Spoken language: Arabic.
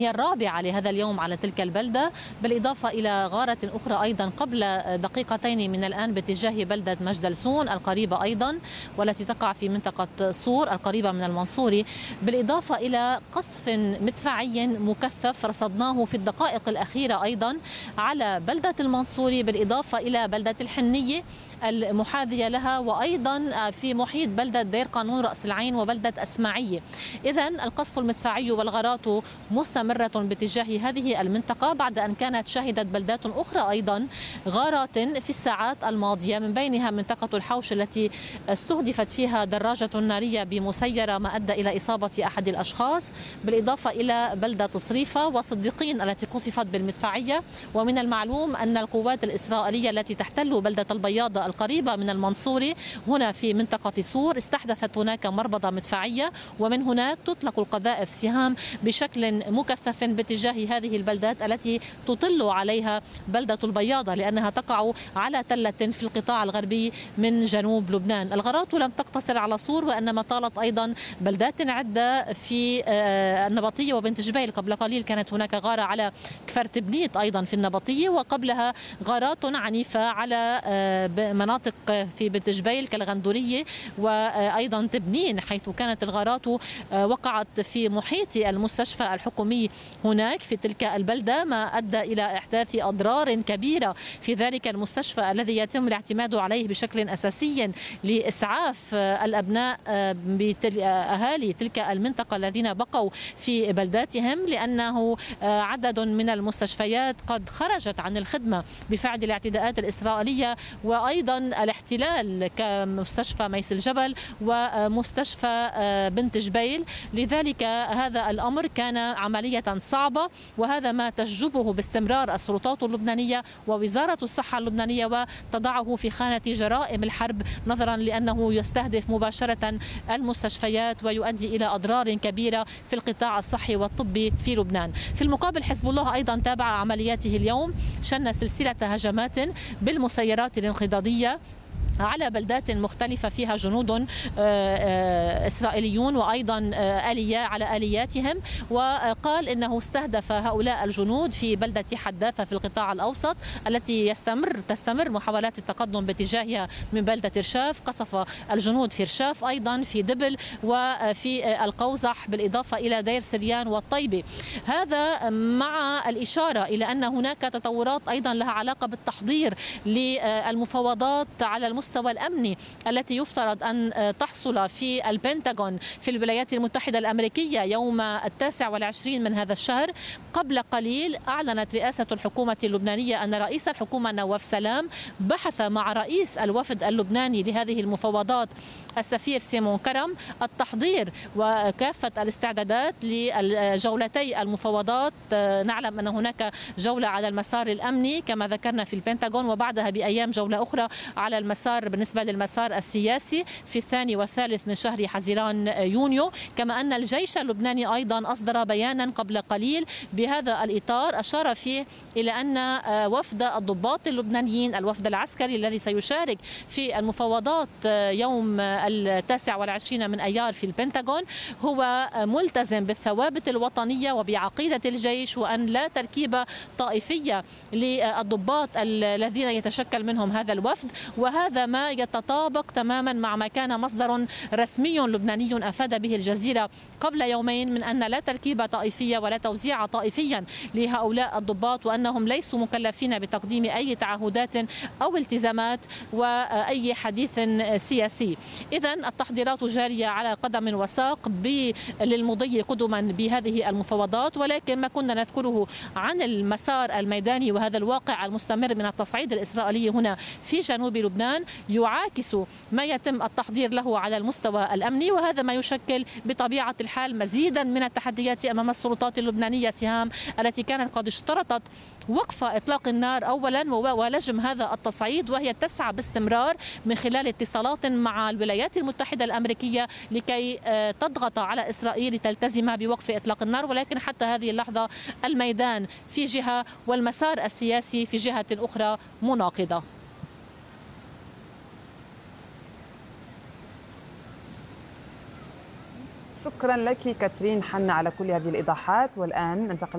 هي الرابعة لهذا اليوم على تلك البلدة، بالإضافة إلى غارة أخرى أيضا قبل دقيقتين من الآن باتجاه بلدة مجدلسون القريبة أيضا، والتي تقع في منطقة صور القريبة من المنصوري، بالإضافة إلى قصف مدفعي مكثف رصدناه في الدقائق الأخيرة أيضا على بلدة المنصوري، بالإضافة إلى بلدة الحنية المحاذية لها، وأيضا في محيط بلدة دير قانون رأس العين وبلدة أسماعية. إذن القصف المدفعي والغارات مستمرة باتجاه هذه المنطقة بعد أن كانت شهدت بلدات أخرى أيضا غارات في الساعات الماضية، من بينها منطقة الحوش التي استهدفت فيها دراجة نارية بمسيرة ما أدى إلى إصابة أحد الأشخاص، بالإضافة إلى بلدة صريفة وصديقين التي قصفت بالمدفعية. ومن المعلوم أن القوات الإسرائيلية التي تحتل بلدة البياضة القريبة من المنصوري هنا في منطقة صور استحدثت هناك مربضة مدفعية، ومن هناك تطلق القذائف سهام بشكل مكثف باتجاه هذه البلدات التي تطل عليها بلدة البياضة، لأنها تقع على تلة في القطاع الغربي من جنوب لبنان. الغارات لم تقتصر على صور، وإنما طالت أيضا بلدات عدة في النبطية وبنت جبيل. قبل قليل كانت هناك غارة على كفر تبنيت أيضا في النبطية، وقبلها غارات عنيفة على مناطق في بنت جبيل كالغندورية وأيضا تبنين، حيث كانت الغارات وقعت في محيط المستشفى الحكومي هناك في تلك البلدة، ما أدى إلى إحداث أضرار كبيرة في ذلك المستشفى الذي يتم الاعتماد عليه بشكل أساسي لإسعاف الأبناء أهالي تلك المنطقة الذين بقوا في بلداتهم، لأنه عدد من المستشفيات قد خرجت عن الخدمة بفعل الاعتداءات الإسرائيلية، وأيضا الاحتلال كمستشفى ميس الجبل ومستشفى بنت جبيل. لذلك هذا الأمر كان عملية صعبة، وهذا ما تجبه باستمرار السلطات اللبنانية ووزارة الصحة اللبنانية وتضعه في خانة جرائم الحرب، نظرا لأنه يستهدف مباشرة المستشفيات ويؤدي إلى أضرار كبيرة في القطاع الصحي والطبي في لبنان. في المقابل حزب الله أيضا تابع عملياته اليوم، شن سلسلة هجمات بالمسيرات الانقضاضية على بلدات مختلفة فيها جنود إسرائيليون وأيضا على آلياتهم، وقال إنه استهدف هؤلاء الجنود في بلدة حداثة في القطاع الأوسط التي تستمر محاولات التقدم باتجاهها من بلدة رشاف. قصف الجنود في رشاف أيضا في دبل وفي القوزح، بالإضافة إلى دير سريان والطيبة. هذا مع الإشارة إلى أن هناك تطورات أيضا لها علاقة بالتحضير للمفاوضات على المستوى الأمني التي يفترض أن تحصل في البنتاغون في الولايات المتحدة الأمريكية يوم 29 من هذا الشهر. قبل قليل أعلنت رئاسة الحكومة اللبنانية أن رئيس الحكومة نواف سلام بحث مع رئيس الوفد اللبناني لهذه المفاوضات السفير سيمون كرم التحضير وكافة الاستعدادات لجولتي المفاوضات. نعلم أن هناك جولة على المسار الأمني كما ذكرنا في البنتاغون، وبعدها بأيام جولة أخرى على المسار بالنسبة للمسار السياسي في الثاني والثالث من شهر حزيران يونيو. كما أن الجيش اللبناني أيضا أصدر بيانا قبل قليل بهذا الإطار، أشار فيه إلى أن وفد الضباط اللبنانيين الوفد العسكري الذي سيشارك في المفاوضات يوم 29 من أيار في البنتاغون هو ملتزم بالثوابت الوطنية وبعقيدة الجيش، وأن لا تركيبة طائفية للضباط الذين يتشكل منهم هذا الوفد. وهذا ما يتطابق تماما مع ما كان مصدر رسمي لبناني أفاد به الجزيرة قبل يومين من أن لا تركيبة طائفية ولا توزيع طائفيا لهؤلاء الضباط، وأنهم ليسوا مكلفين بتقديم أي تعهدات أو التزامات وأي حديث سياسي. إذن التحضيرات جارية على قدم وساق للمضي قدما بهذه المفاوضات، ولكن ما كنا نذكره عن المسار الميداني وهذا الواقع المستمر من التصعيد الإسرائيلي هنا في جنوب لبنان يعاكس ما يتم التحضير له على المستوى الأمني، وهذا ما يشكل بطبيعة الحال مزيدا من التحديات أمام السلطات اللبنانية سهام التي كانت قد اشترطت وقف إطلاق النار أولا ولجم هذا التصعيد، وهي تسعى باستمرار من خلال اتصالات مع الولايات المتحدة الأمريكية لكي تضغط على إسرائيل لتلتزم بوقف إطلاق النار. ولكن حتى هذه اللحظة الميدان في جهة والمسار السياسي في جهة أخرى مناقضة. شكرا لك كاترين حنا على كل هذه الإيضاحات. والآن ننتقل